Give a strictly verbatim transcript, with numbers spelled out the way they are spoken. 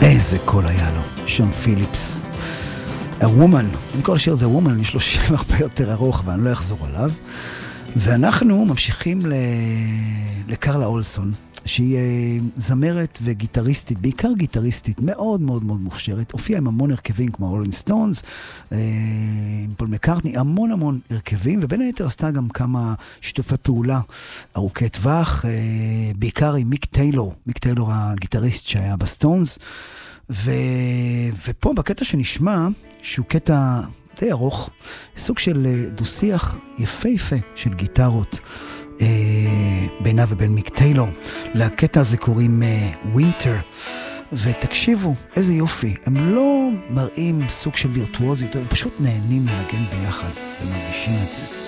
איזה קול היה לו, שון פיליפס. A Woman, אני כל השיר זה Woman, יש לו שם הרבה יותר ארוך ואני לא אחזור עליו. ואנחנו ממשיכים ל... לקרלה אולסון, שהיא זמרת וגיטריסטית, בעיקר גיטריסטית, מאוד מאוד מאוד מוכשרת, הופיעה עם המון הרכבים כמו רולינג סטונס, עם פול מקארטני, המון המון הרכבים, ובין היתר עשתה גם כמה שיתופי פעולה ארוכי טווח, בעיקר עם מיק טיילור, מיק טיילור הגיטריסט שהיה בסטונס, ו... ופה בקטע שנשמע, שהוא קטע די ארוך, סוג של דו-שיח יפה-יפה של גיטרות, אה, בינה ובין מיק טיילור. לקטע הזה קוראים ווינטר, ותקשיבו, איזה יופי. הם לא מראים סוג של וירטואוזיות, הם פשוט נהנים לנגן ביחד, ומרגישים את זה.